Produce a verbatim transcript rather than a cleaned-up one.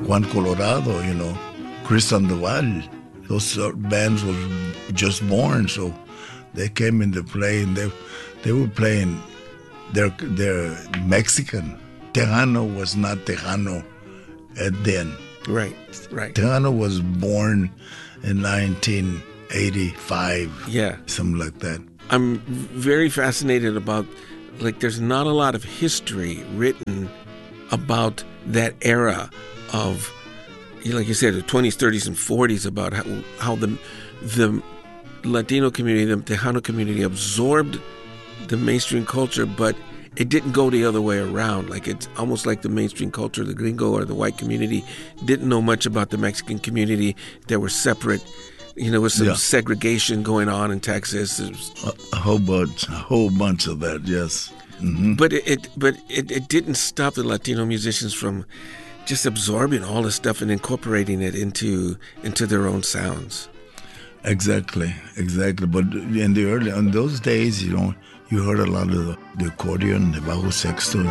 Juan Colorado, you know, Chris Sandoval. Those uh, bands were just born, so they came into play, and they they were playing. They're they're Mexican. Tejano was not Tejano at then. Right, right. Tejano was born in nineteen eighty-five. Yeah, something like that. I'm very fascinated about, like, there's not a lot of history written about that era of, like you said, the twenties, thirties, and forties, about how, how the the Latino community, the Tejano community, absorbed the mainstream culture, but it didn't go the other way around. Like, it's almost like the mainstream culture, the gringo or the white community, didn't know much about the Mexican community. They were separate. You know, there was some yeah. segregation going on in Texas. Was, a, a whole bunch, a whole bunch of that, yes. Mm-hmm. But it, it but it, it didn't stop the Latino musicians from just absorbing all this stuff and incorporating it into into their own sounds. Exactly, exactly. But in the early, in those days, you know, you heard a lot of the, the accordion, the bajo sexto.